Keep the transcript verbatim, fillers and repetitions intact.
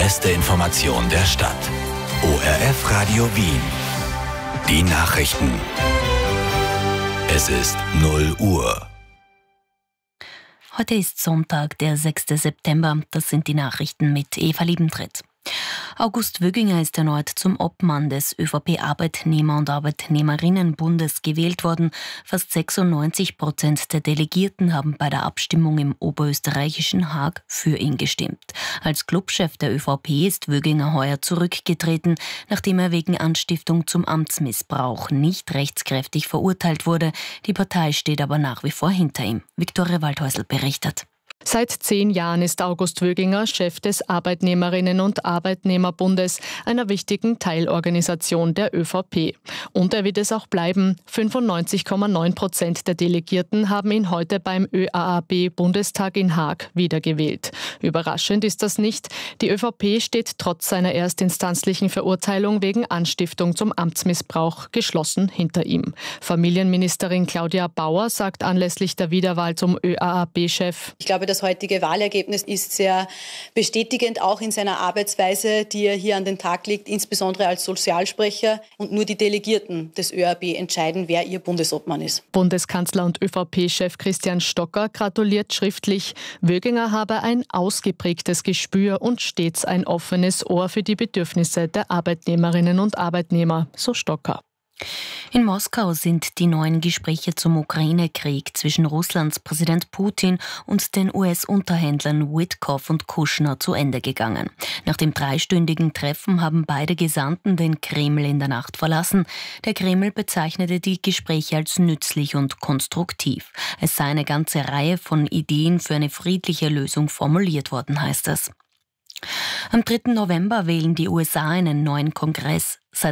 beste Information der Stadt. O R F Radio Wien. Die Nachrichten. Es ist null Uhr. Heute ist Sonntag, der sechster September. Das sind die Nachrichten mit Eva Liebentritt. August Wöginger ist erneut zum Obmann des ÖVP-Arbeitnehmer- und Arbeitnehmerinnenbundes gewählt worden. Fast sechsundneunzig Prozent der Delegierten haben bei der Abstimmung im oberösterreichischen Haag für ihn gestimmt. Als Clubchef der ÖVP ist Wöginger heuer zurückgetreten, nachdem er wegen Anstiftung zum Amtsmissbrauch nicht rechtskräftig verurteilt wurde. Die Partei steht aber nach wie vor hinter ihm. Viktoria Waldhäusl berichtet. Seit zehn Jahren ist August Wöginger Chef des Arbeitnehmerinnen- und Arbeitnehmerbundes, einer wichtigen Teilorganisation der ÖVP. Und er wird es auch bleiben. fünfundneunzig Komma neun Prozent der Delegierten haben ihn heute beim ÖAAB-Bundestag in Haag wiedergewählt. Überraschend ist das nicht. Die ÖVP steht trotz seiner erstinstanzlichen Verurteilung wegen Anstiftung zum Amtsmissbrauch geschlossen hinter ihm. Familienministerin Claudia Bauer sagt anlässlich der Wiederwahl zum ÖAAB-Chef: Ich glaube, das heutige Wahlergebnis ist sehr bestätigend, auch in seiner Arbeitsweise, die er hier an den Tag legt, insbesondere als Sozialsprecher. Und nur die Delegierten des ÖAB entscheiden, wer ihr Bundesobmann ist. Bundeskanzler und ÖVP-Chef Christian Stocker gratuliert schriftlich. Wöginger habe ein ausgeprägtes Gespür und stets ein offenes Ohr für die Bedürfnisse der Arbeitnehmerinnen und Arbeitnehmer, so Stocker. In Moskau sind die neuen Gespräche zum Ukraine-Krieg zwischen Russlands Präsident Putin und den U S-Unterhändlern Witkoff und Kushner zu Ende gegangen. Nach dem dreistündigen Treffen haben beide Gesandten den Kreml in der Nacht verlassen. Der Kreml bezeichnete die Gespräche als nützlich und konstruktiv. Es sei eine ganze Reihe von Ideen für eine friedliche Lösung formuliert worden, heißt es. Am dritten November wählen die U S A einen neuen Kongress. Seit